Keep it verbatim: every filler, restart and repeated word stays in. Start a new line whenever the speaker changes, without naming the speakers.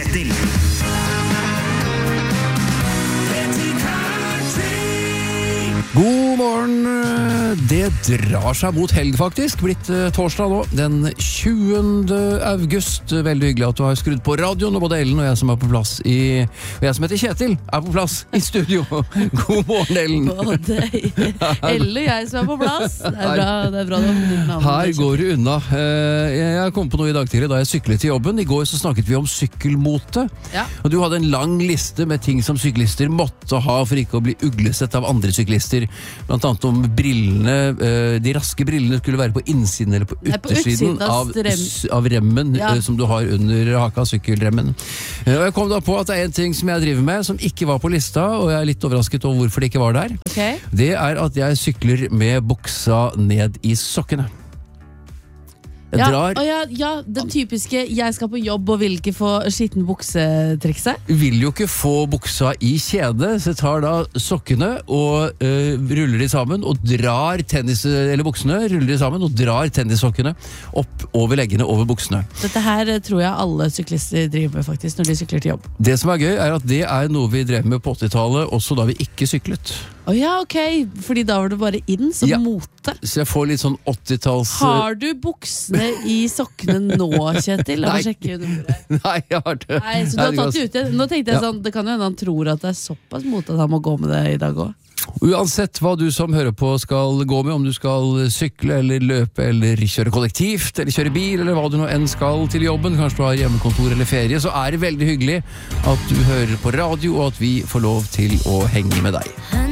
Kjetil.
God morgen, det drar seg mot helg faktisk, blitt torsdag nå, den tjuende august. Veldig hyggelig at du har skrudd på radioen, og både Ellen og jeg som er på plass i, og jeg som heter Kjetil, er på plass i studio. God morgen, Ellen.
Både Ellen og jeg som er på plass. Det er bra, det er bra navn.
Her går du unna. Jeg kom på noe i dag tidlig da jeg syklet til jobben. I går så snakket vi om sykkelmote,
Ja.
og du hadde en lang liste med ting som syklister måtte ha for ikke å bli uglesett av andre syklister. Blant annet om brillene, de raske brillene skulle være på innsiden eller på
Nei, på
utersiden
utsiden av
av,
rem.
av remmen
Ja.
som du har under haka, sykkelremmen. Og jeg kom da på at det er en ting som jeg driver med som ikke var på lista, og jeg er litt overrasket over hvorfor det ikke var der.
Ok.
Det er at jeg sykler med buksa ned i sokkene. Jeg
Ja,
drar
og ja, ja, den typiske jeg skal på jobb og vil ikke få skitten buksetrikset.
vil jo ikke få buksa i kjede, så jeg tar da sokkene og øh, ruller de sammen og drar tennis, eller buksene, ruller de sammen og drar tennissokkene opp over leggene over buksene.
Dette her eh, tror jeg alle syklister driver med faktisk når de sykler til jobb.
Det som er gøy er at det er noe vi drev med på åttitallet, også da vi ikke syklet.
Å ja, ok, fordi da var det bare inn som
Ja.
mote.
Så jeg får litt sånn åttitalls...
Har du buksene i sokkene nå, Kjetil? La meg
Nei.
sjekke under bordet.
Nei, jeg har det.
Nei, så du har tatt det ute. Nå tenkte jeg
Ja.
sånn, det kan jo hende han tror at det er såpass mote at han må gå med det i dag også.
Uansett hva du som hører på skal gå med, om du skal sykle eller løpe eller kjøre kollektivt eller kjøre bil eller hva du nå enn skal til jobben, kanskje du har hjemmekontor eller ferie, så er det veldig hyggelig at du hører på radio og at vi får lov til å henge med deg.